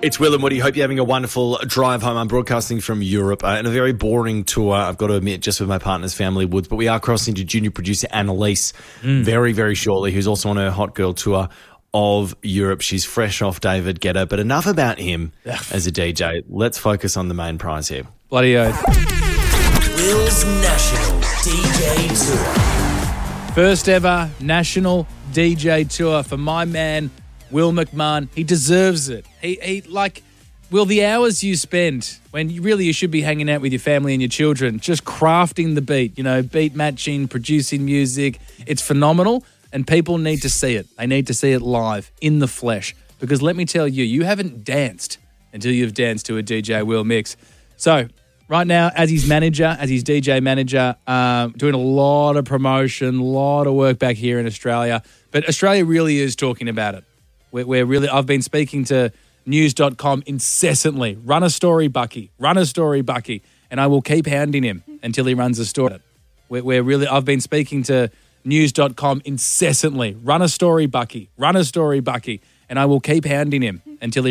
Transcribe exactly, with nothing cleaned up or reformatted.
It's Will and Woody. Hope you're having a wonderful drive home. I'm broadcasting from Europe uh, and a very boring tour, I've got to admit, just with my partner's family, Woods. But we are crossing to junior producer Annalise mm. very, very shortly, who's also on her Hot Girl tour of Europe. She's fresh off David Guetta. But enough about him as a D J. Let's focus on the main prize here. Bloody oath. Will's National D J Tour. First ever National D J Tour for my man, Will McMahon. He deserves it. He, he like, Will, the hours you spend when you really you should be hanging out with your family and your children, just crafting the beat, you know, beat matching, producing music. It's phenomenal, and people need to see it. They need to see it live in the flesh. Because let me tell you, you haven't danced until you've danced to a D J Will mix. So right now, as his manager, as his D J manager, um, doing a lot of promotion, a lot of work back here in Australia. But Australia really is talking about it. We're, we're really. I've been speaking to news dot com incessantly. Run a story, Bucky. Run a story, Bucky. And I will keep hounding him until he runs a story. We're, we're really. I've been speaking to news dot com incessantly. Run a story, Bucky. Run a story, Bucky. And I will keep hounding him until he